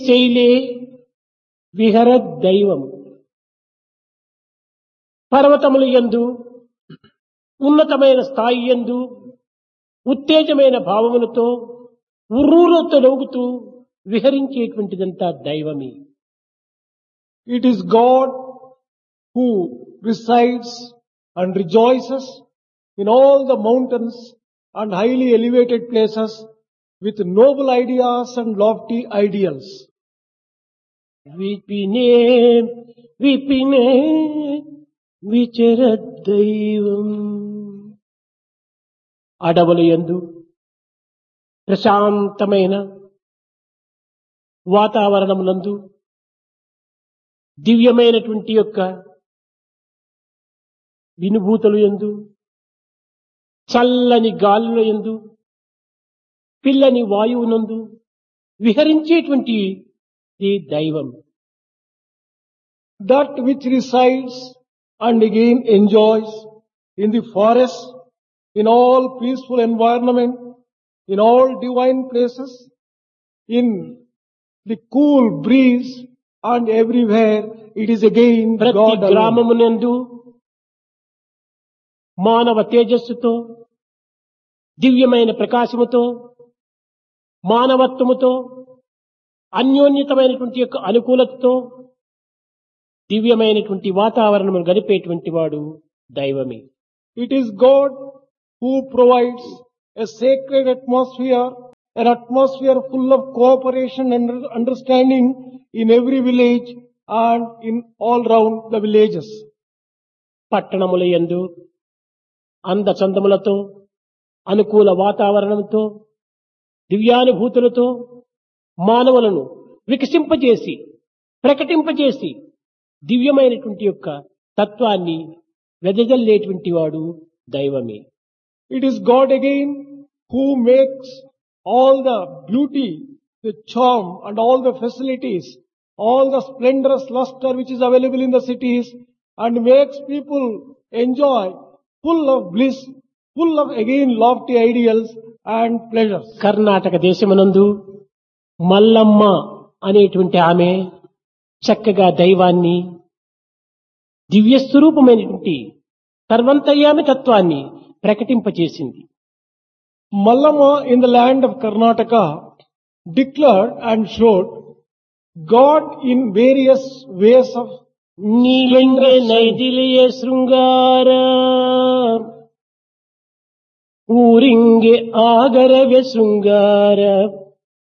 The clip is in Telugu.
శైలే విహరదైవం. పర్వతముల యందు ఉన్నతమైన స్థాయి యందు ఉత్తేజమైన భావములతో ఉర్రూరుతో నవ్వుతూ విహరించేటువంటిదంతా దైవమే. It is God who resides and rejoices in all the mountains and highly elevated places with noble ideas and lofty ideals. విపినే విపినే విచరదైవం. అడవుల యందు ప్రశాంతమైన వాతావరణమునందు దివ్యమైనటువంటి యొక్క వినుభూతులు యందు చల్లని గాలుల యందు పిల్లని వాయువునందు విహరించేటువంటి ఈ దైవం. That which resides and again enjoys in the forest, in all peaceful environment, in all divine places, in the cool breeze and everywhere, it is again ప్రతి God alone. గ్రామమునందు మానవ తేజస్సుతో దివ్యమైన ప్రకాశముతో మానవత్వముతో అన్యోన్యతమైనటువంటి యొక్క అనుకూలతతో దివ్యమైనటువంటి వాతావరణము గడిపేటువంటి వాడు దైవమే. It is God who provides a sacred atmosphere, an atmosphere full of cooperation and understanding in every village and in all round the villages. పట్టణముల యందు అందచందములతో అనుకూల వాతావరణంతో దివ్యానుభూతులతో మానవులను వికసింపజేసి ప్రకటింపజేసి దివ్యమైనటువంటి యొక్క తత్వాన్ని వెదజల్లేటువంటి వాడు దైవమే. It is God again who makes all the beauty, the charm and all the facilities, all the splendorous luster which is available in the cities and makes people enjoy full of bliss, full of again lofty ideals and pleasures. Karnataka దేశమునందు Mallamma అనేటువంటి ఆమె చక్కగా దైవాన్ని దివ్యస్వరూపమైనటువంటి సర్వంతర్యామి తత్వాన్ని ప్రకటింపచేసింది. Mallama in the land of Karnataka declared and showed God in various ways of నీలింగే నైదిలియ శృంగార ఊరింగే ఆగరవ్య శృంగార